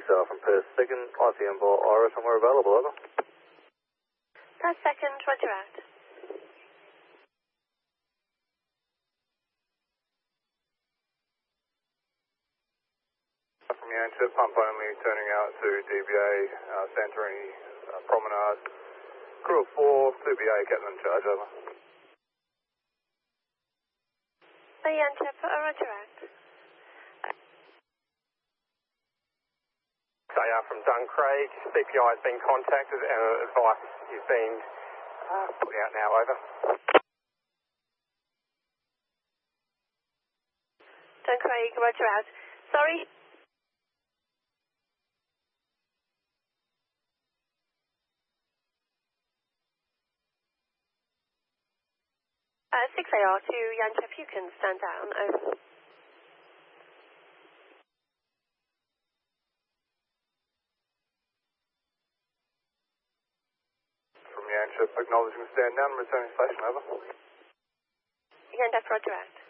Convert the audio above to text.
from Perth 2nd, ICM by Iris, and we're available, over. Perth 2nd, roger out. From Yanchep, pump only, turning out to DBA, Santorini Promenade. Crew of 4, 2BA, captain in charge, over. Yanchep, roger out. They are from Duncraig. CPI has been contacted and advice is being put out now, over. Duncraig, roger out. Sorry? 6AR to Yanchep, you can stand down, over. From Yanchep, acknowledging stand down and returning station, over. Yanchep, roger out.